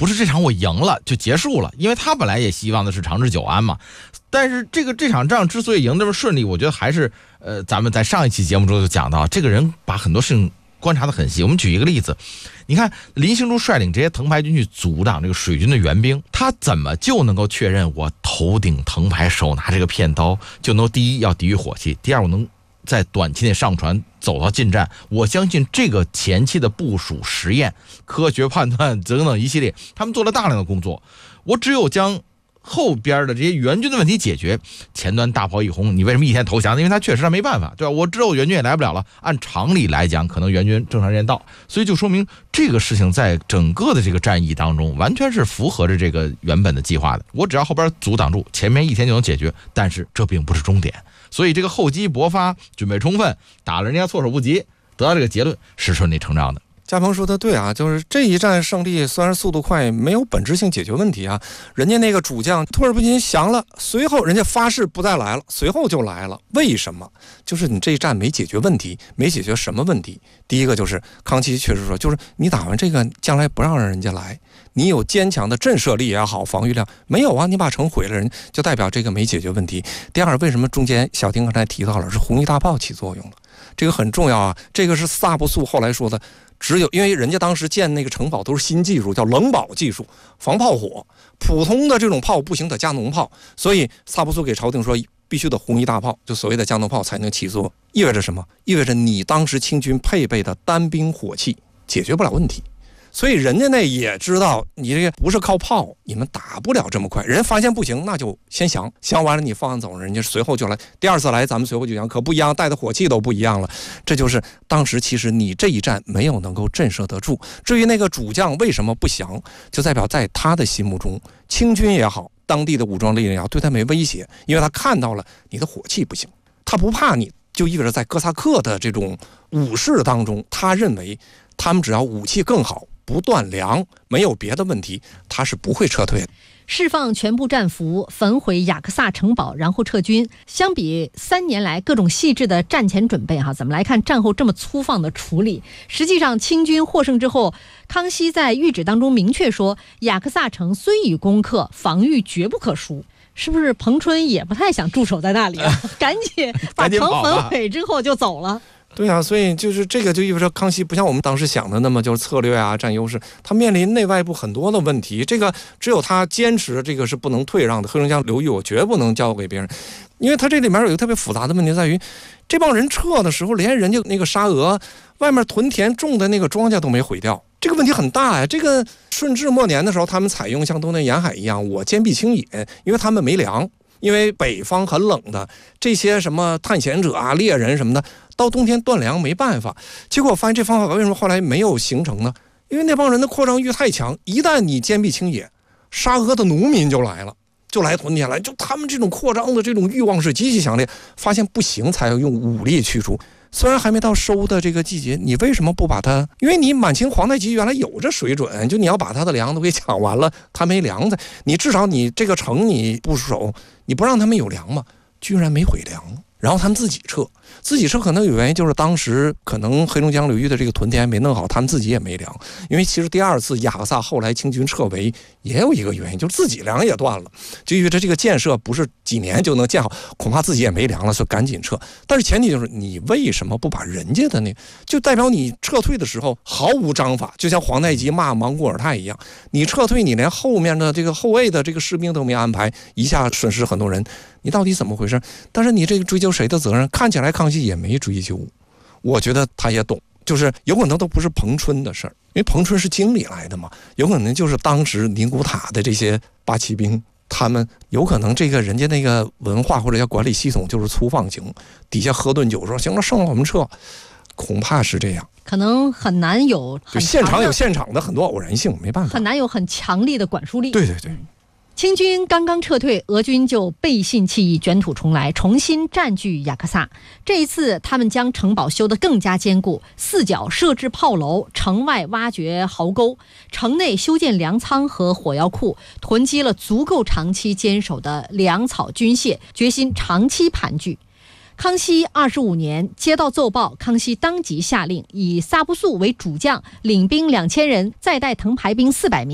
不是这场我赢了就结束了，因为他本来也希望的是长治久安嘛。但是这场仗之所以赢这么顺利，我觉得还是咱们在上一期节目中就讲到，这个人把很多事情观察得很细。我们举一个例子，你看林兴柱率领这些藤牌军去阻挡这个水军的援兵，他怎么就能够确认我头顶藤牌手拿这个片刀就能第一要抵御火器，第二我能在短期内上船走到近战？我相信这个前期的部署、实验、科学判断等等一系列，他们做了大量的工作。我只有将后边的这些援军的问题解决，前端大炮一轰，你为什么一天投降？因为他确实没办法，对吧？我之后援军也来不了了，按常理来讲可能援军正常时间到，所以就说明这个事情在整个的这个战役当中完全是符合着这个原本的计划的。我只要后边阻挡住，前面一天就能解决，但是这并不是终点，所以这个厚积薄发，准备充分，打了人家措手不及，得到这个结论是顺理成章的。 嘉鹏说的对啊，就是这一战胜利虽然速度快，没有本质性解决问题啊。人家那个主将托尔布金降了，随后人家发誓不再来了，随后就来了。为什么？就是你这一战没解决问题，没解决什么问题？第一个就是康熙确实说，就是你打完这个，将来不让人家来，你有坚强的震慑力也好，防御量没有啊？你把城毁了，人就代表这个没解决问题。第二，为什么中间小丁刚才提到了是红衣大炮起作用了？这个很重要啊，这个是萨布素后来说的。只有因为人家当时建那个城堡都是新技术，叫冷堡技术，防炮火，普通的这种炮不行，得加农炮，所以萨布苏给朝廷说必须得红衣大炮，就所谓的加农炮才能起作。意味着什么？意味着你当时清军配备的单兵火器解决不了问题。所以人家那也知道你这个不是靠炮，你们打不了这么快。人发现不行，那就先降完了你放走，人家随后就来。第二次来，咱们随后就降，可不一样，带的火器都不一样了。这就是当时其实你这一战没有能够震慑得住。至于那个主将为什么不降，就代表在他的心目中，清军也好，当地的武装力量也好，对他没威胁，因为他看到了你的火器不行，他不怕你，就意味着在哥萨克的这种武士当中，他认为他们只要武器更好，不断粮，没有别的问题，他是不会撤退的。 释放全部战俘，焚毁雅克萨城堡，然后撤军。相比3年来各种细致的战前准备，怎么来看战后这么粗放的处理？实际上，清军获胜之后，康熙在谕旨当中明确说，雅克萨城虽已攻克，防御绝不可输。是不是彭春也不太想驻守在那里啊？赶紧把城焚毁之后就走了。 对啊，所以就是这个就意味着康熙不像我们当时想的那么就是策略啊占优势，他面临内外部很多的问题，这个只有他坚持这个是不能退让的。黑龙江流域我绝不能交给别人，因为他这里面有一个特别复杂的问题在于，这帮人撤的时候连人家那个沙俄外面屯田种的那个庄稼都没毁掉，这个问题很大呀。这个顺治末年的时候，他们采用像东南沿海一样，我坚壁清野，因为他们没粮。因为北方很冷的，这些什么探险者啊、猎人什么的，到冬天断粮没办法。结果我发现这方法为什么后来没有形成呢？因为那帮人的扩张欲太强，一旦你坚壁清野，沙俄的农民就来了，就来屯田来，就他们这种扩张的这种欲望是极其强烈，发现不行才要用武力驱除。虽然还没到收的这个季节，你为什么不把它？因为你满清皇太极原来有这水准，就你要把他的粮都给抢完了，他没粮在，你至少你这个城你不守，你不让他们有粮嘛，居然没毁粮，然后他们自己撤可能有原因，就是当时可能黑龙江流域的这个屯田没弄好，他们自己也没粮。因为其实第二次雅克萨后来清军撤围也有一个原因，就是自己粮也断了，就因为这个建设不是几年就能建好，恐怕自己也没粮了，所以赶紧撤。但是前提就是你为什么不把人家的那就代表你撤退的时候毫无章法，就像皇太极骂莽古尔泰一样，你撤退你连后面的这个后卫的这个士兵都没安排，一下损失很多人，你到底怎么回事？但是你这个追究谁的责任？看起来康熙也没追究，我觉得他也懂，就是有可能都不是彭春的事儿，因为彭春是经理来的嘛，有可能就是当时宁古塔的这些八旗兵，他们有可能这个人家那个文化或者叫管理系统就是粗放型，底下喝顿酒说行了，剩了我们撤，恐怕是这样。 可能很难有就现场有现场的很多偶然性，没办法， 很难有很强力的管束力。 对对对。 清军刚刚撤退，俄军就背信弃义，卷土重来，重新占据雅克萨。这一次他们将城堡修得更加坚固，四角设置炮楼，城外挖掘壕沟，城内修建粮仓和火药库，囤积了足够长期坚守的粮草军械，决心长期盘踞。康熙25年接到奏报，康熙当即下令以萨布素为主将，领兵2000人，再带藤牌兵400名。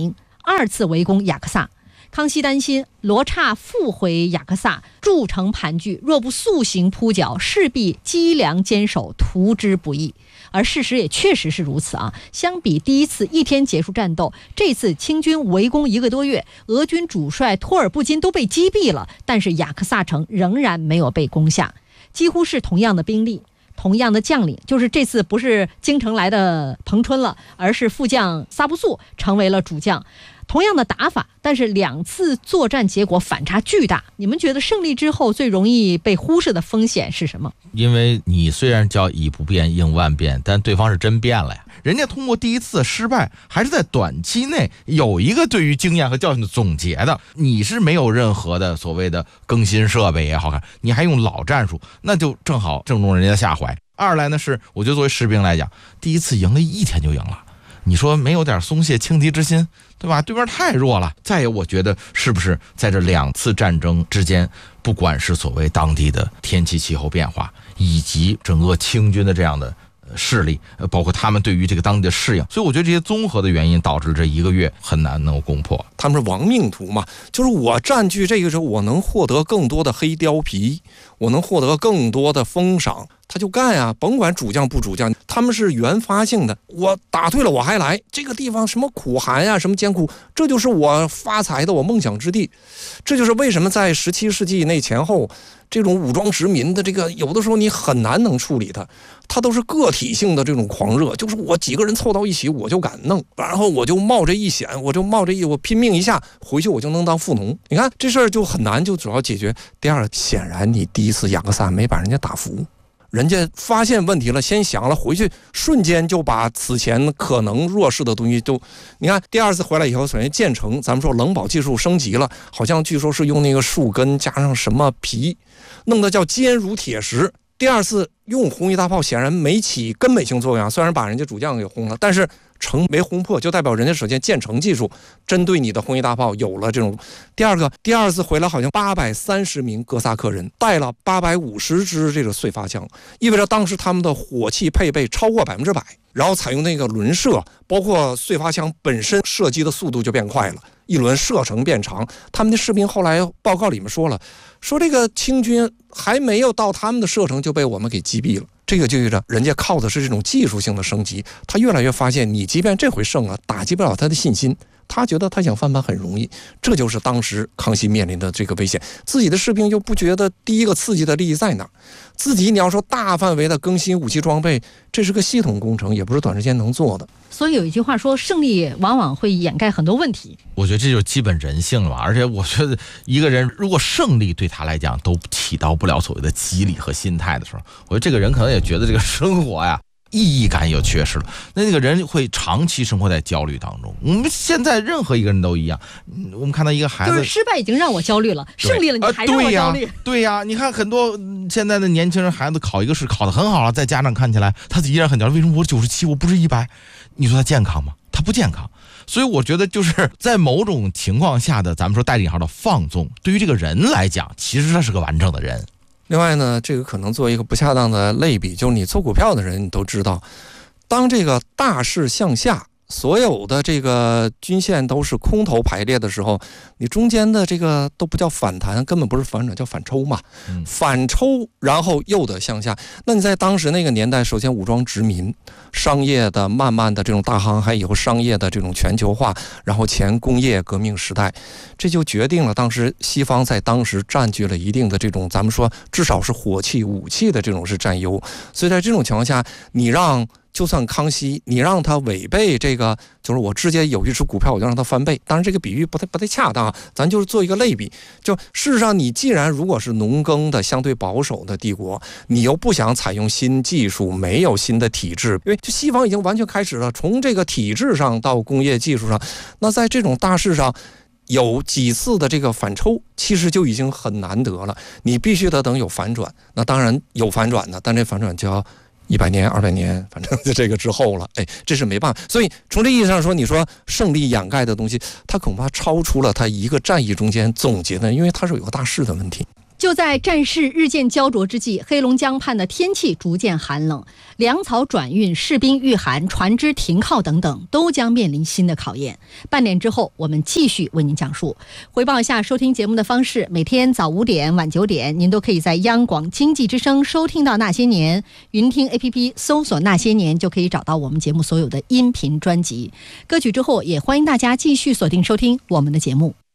2次围攻雅克萨。康熙担心罗刹复回雅克萨，筑城盘踞，若不速行扑剿，势必积粮坚守，图之不易。而事实也确实是如此啊！相比第一次1天结束战斗，这次清军围攻1个多月，俄军主帅托尔布金都被击毙了，但是雅克萨城仍然没有被攻下，几乎是同样的兵力。同样的将领，就是这次不是京城来的彭春了，而是副将萨布素成为了主将。同样的打法，但是2次作战结果反差巨大。你们觉得胜利之后最容易被忽视的风险是什么？ 因为你虽然叫以不变应万变，但对方是真变了呀。人家通过第一次失败，还是在短期内有一个对于经验和教训的总结的。你是没有任何的所谓的更新设备也好看，你还用老战术，那就正好正中人家的下怀。二来呢是，我觉得作为士兵来讲，第一次赢了1天就赢了。你说没有点松懈轻敌之心，对吧？对面太弱了。再有，我觉得是不是在这2次战争之间，不管是所谓当地的天气气候变化，以及整个清军的这样的势力，包括他们对于这个当地的适应，所以我觉得这些综合的原因导致这1个月很难能够攻破。 他们是亡命徒嘛，就是我占据这个时候，我能获得更多的黑貂皮，我能获得更多的封赏，他就干啊，甭管主将不主将，他们是原发性的。我打退了我还来，这个地方什么苦寒啊，什么艰苦，这就是我发财的我梦想之地。这就是为什么在17世纪那前后，这种武装殖民的这个有的时候你很难能处理它都是个体性的这种狂热，就是我几个人凑到一起我就敢弄，然后我就冒着一险，我拼命一下回去我就能当富农。你看这事儿就很难，就主要解决。第二，显然你第一次雅克萨没把人家打服，人家发现问题了，先想了，回去瞬间就把此前可能弱势的东西都，你看第2次回来以后，首先建成，咱们说冷保技术升级了，好像据说是用那个树根加上什么皮，弄得叫坚如铁石。第2次用红衣大炮显然没起根本性作用，虽然把人家主将给轰了，但是城没轰破，就代表人家首先建成技术针对你的红衣大炮有了这种。第2次回来好像830名哥萨克人，带了850支这个燧发枪，意味着当时他们的火器配备超过100%，然后采用那个轮射，包括燧发枪本身射击的速度就变快了，一轮射程变长。他们的士兵后来报告里面说了，说这个清军还没有到他们的射程就被我们给击毙了。这个就意味着人家靠的是这种技术性的升级，他越来越发现你即便这回胜了，打击不了他的信心，他觉得他想翻盘很容易。这就是当时康熙面临的这个危险，自己的士兵又不觉得第一个刺激的利益在哪儿，自己你要说大范围的更新武器装备，这是个系统工程，也不是短时间能做的。 所以有一句话说，胜利往往会掩盖很多问题。 我觉得这就是基本人性了吧。而且我觉得一个人如果胜利对他来讲都起到不了所谓的激励和心态的时候，我觉得这个人可能也觉得这个生活呀意义感有缺失了，那个人会长期生活在焦虑当中。我们现在任何一个人都一样，我们看到一个孩子， 就是失败已经让我焦虑了，胜利了你还让我焦虑。 对呀，你看很多现在的年轻人孩子考一个试考得很好了，在家长看起来他依然很焦虑，为什么我97我不是100？你说他健康吗？他不健康。所以我觉得就是在某种情况下的咱们说带引号的放纵，对于这个人来讲其实他是个完整的人。 另外呢，这个可能做一个不恰当的类比，就是你做股票的人你都知道，当这个大势向下，所有的这个均线都是空头排列的时候，你中间的这个都不叫反弹，根本不是反转，叫反抽嘛。反抽然后又得向下。那你在当时那个年代，首先武装殖民，商业的慢慢的这种大航海以后，商业的这种全球化，然后前工业革命时代，这就决定了当时西方在当时占据了一定的这种咱们说至少是火器武器的这种是占优。所以在这种情况下，你让就算康熙，你让他违背这个，就是我直接有一只股票我就让他翻倍，当然这个比喻不太恰当，咱就是做一个类比。就事实上你既然如果是农耕的相对保守的帝国，你又不想采用新技术，没有新的体制，因为就西方已经完全开始了，从这个体制上到工业技术上，那在这种大势上有几次的这个反抽，其实就已经很难得了，你必须得等有反转。那当然有反转的，但这反转就要100年、200年，反正在这个之后了，这是没办法。所以从这意义上说，你说胜利掩盖的东西，它恐怕超出了它一个战役中间总结的，因为它是有个大势的问题。 就在战事日渐焦灼之际，黑龙江畔的天气逐渐寒冷，粮草转运、士兵御寒、船只停靠等等，都将面临新的考验。半点之后，我们继续为您讲述。回报一下收听节目的方式：每天早5点、晚9点，您都可以在央广经济之声收听到《那些年》，云听 APP 搜索《那些年》就可以找到我们节目所有的音频专辑。歌曲之后，也欢迎大家继续锁定收听我们的节目。